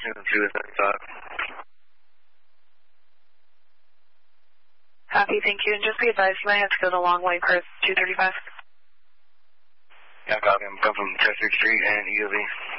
Copy, thank you. And just be advised, you might have to go the long way, Chris, 235. Yeah, copy. I'm coming from Chester Street and EOV.